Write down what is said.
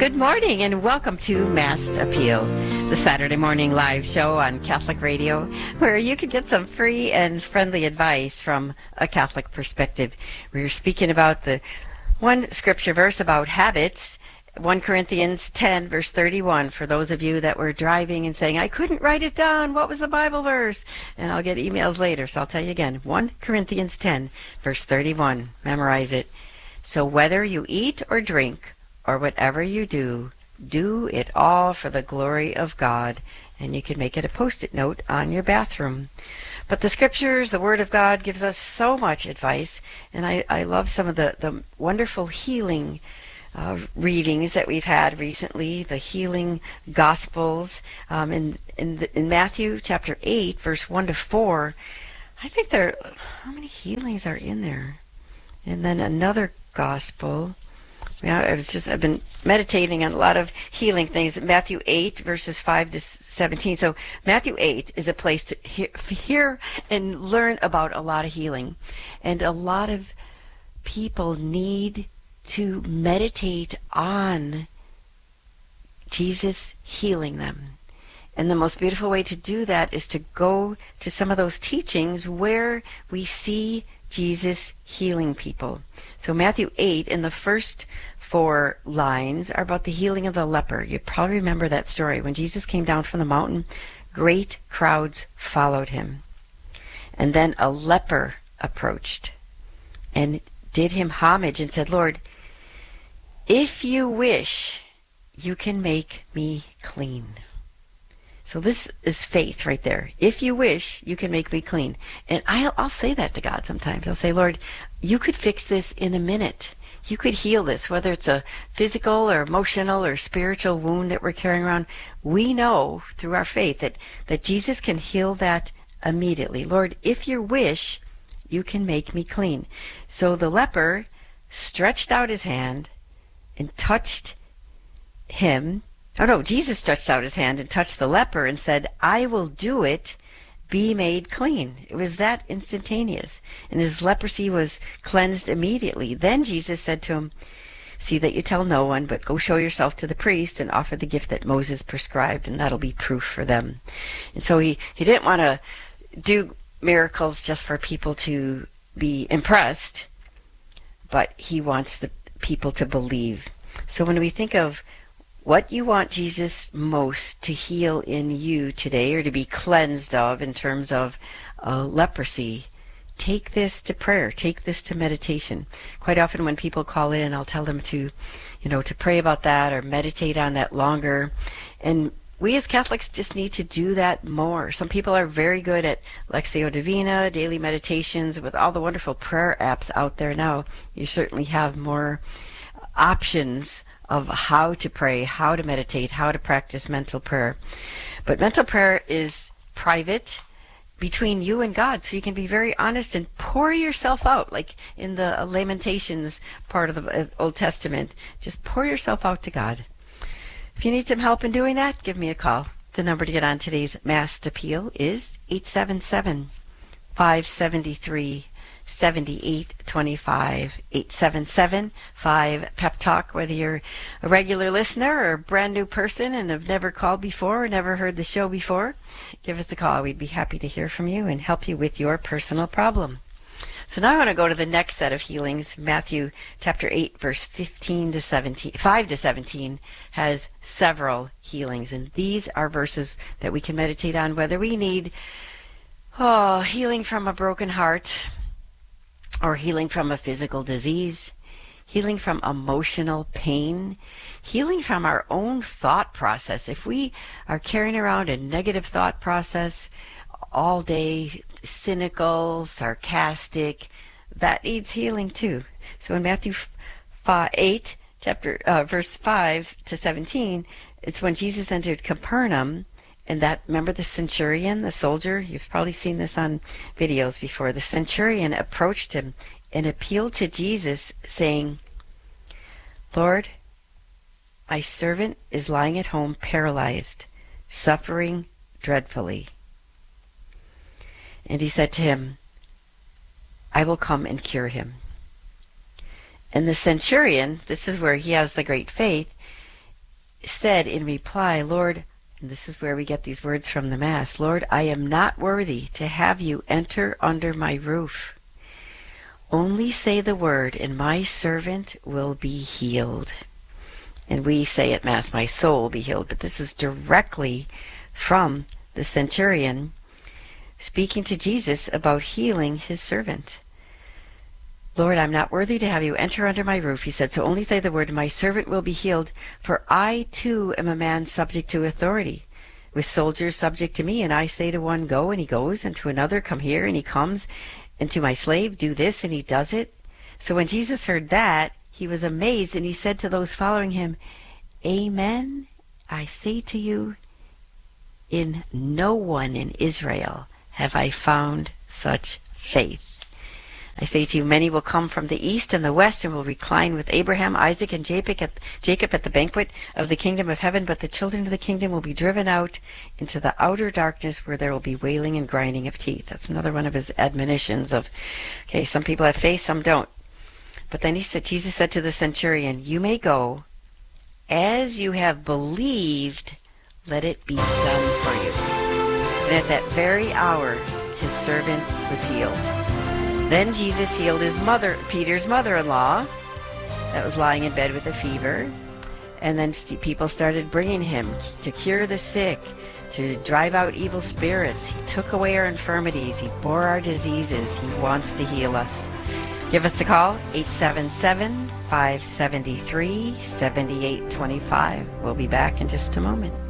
Good morning and welcome to Mass Appeal, the Saturday morning live show on Catholic Radio, where you can get some free and friendly advice from a Catholic perspective. We're speaking about the one scripture verse about habits, 1 Corinthians 10, verse 31, for those of you that were driving and saying, I couldn't write it down. What was the Bible verse? And I'll get emails later, so I'll tell you again. 1 Corinthians 10, verse 31. Memorize it. So whether you eat or drink, or whatever you do, do it all for the glory of God. And you can make it a post-it note on your bathroom. But the scriptures, the Word of God, gives us so much advice. And I love some of the wonderful healing readings that we've had recently, the healing Gospels. In Matthew chapter 8, verse 1 to 4, I think how many healings are in there? And then another Gospel. Yeah, I've been meditating on a lot of healing things. Matthew 8, verses 5 to 17. So Matthew 8 is a place to hear and learn about a lot of healing. And a lot of people need to meditate on Jesus healing them. And the most beautiful way to do that is to go to some of those teachings where we see Jesus healing people. So Matthew 8, in the first 4 lines, are about the healing of the leper. You probably remember that story. When Jesus came down from the mountain, great crowds followed him. And then a leper approached and did him homage and said, Lord, if you wish, you can make me clean. So this is faith right there. If you wish, you can make me clean. And I'll say that to God sometimes. I'll say, Lord, you could fix this in a minute. You could heal this, whether it's a physical or emotional or spiritual wound that we're carrying around. We know through our faith that Jesus can heal that immediately. Lord, if you wish, you can make me clean. So the leper stretched out his hand and touched him. Oh no, Jesus stretched out his hand and touched the leper and said, I will do it, be made clean. It was that instantaneous. And his leprosy was cleansed immediately. Then Jesus said to him, see that you tell no one, but go show yourself to the priest and offer the gift that Moses prescribed, and that'll be proof for them. And so he didn't want to do miracles just for people to be impressed, but he wants the people to believe. So when we think of what you want Jesus most to heal in you today, or to be cleansed of in terms of leprosy, take this to prayer, take this to meditation. Quite often when people call in, I'll tell them to pray about that or meditate on that longer. And we as Catholics just need to do that more. Some people are very good at Lectio Divina, daily meditations. With all the wonderful prayer apps out there now, you certainly have more options of how to pray, how to meditate, how to practice mental prayer. But mental prayer is private between you and God, so you can be very honest and pour yourself out, like in the Lamentations part of the Old Testament. Just pour yourself out to God. If you need some help in doing that, give me a call. The number to get on today's Mass Appeal is 877-573-7825, 877-5-PEP-TALK. Whether you're a regular listener or a brand new person and have never called before or never heard the show before, give us a call. We'd be happy to hear from you and help you with your personal problem. So now I want to go to the next set of healings. Matthew chapter 8, verse 5 to 17 has several healings, and these are verses that we can meditate on, whether we need healing from a broken heart, or healing from a physical disease, healing from emotional pain, healing from our own thought process. If we are carrying around a negative thought process all day, cynical, sarcastic, that needs healing too. So in Matthew 8, verse 5 to 17, it's when Jesus entered Capernaum. And remember the centurion, the soldier? You've probably seen this on videos before. The centurion approached him and appealed to Jesus, saying, Lord, my servant is lying at home paralyzed, suffering dreadfully. And he said to him, I will come and cure him. And the centurion, this is where he has the great faith, said in reply, Lord, and this is where we get these words from the Mass, Lord, I am not worthy to have you enter under my roof. Only say the word, and my servant will be healed. And we say at Mass, my soul will be healed. But this is directly from the centurion speaking to Jesus about healing his servant. Lord, I'm not worthy to have you enter under my roof, he said, so only say the word, and my servant will be healed. For I too am a man subject to authority, with soldiers subject to me. And I say to one, go, and he goes, and to another, come here, and he comes, and to my slave, do this, and he does it. So when Jesus heard that, he was amazed, and he said to those following him, Amen, I say to you, in no one in Israel have I found such faith. I say to you, many will come from the east and the west and will recline with Abraham, Isaac, and Jacob at the banquet of the kingdom of heaven, but the children of the kingdom will be driven out into the outer darkness where there will be wailing and grinding of teeth. That's another one of his admonitions of, okay, some people have faith, some don't. But then Jesus said to the centurion, you may go, as you have believed, let it be done for you. And at that very hour, his servant was healed. Then Jesus healed his mother, Peter's mother-in-law, that was lying in bed with a fever. And then people started bringing him to cure the sick, to drive out evil spirits. He took away our infirmities. He bore our diseases. He wants to heal us. Give us a call, 877-573-7825. We'll be back in just a moment.